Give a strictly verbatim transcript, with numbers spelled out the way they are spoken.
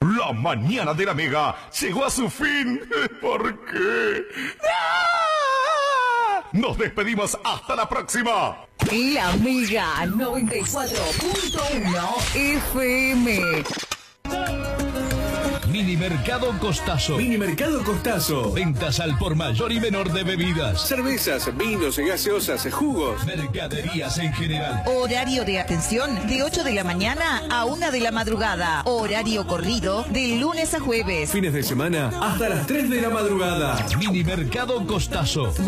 La mañana de la Mega llegó a su fin. ¿Por qué? ¡Ah! Nos despedimos hasta la próxima. La Mega noventa y cuatro punto uno F M. Minimercado Costazo. Minimercado Costazo. Ventas al por mayor y menor de bebidas. Cervezas, vinos, gaseosas, jugos. Mercaderías en general. Horario de atención de ocho de la mañana a una de la madrugada. Horario corrido de lunes a jueves. Fines de semana hasta las tres de la madrugada. Minimercado Costazo.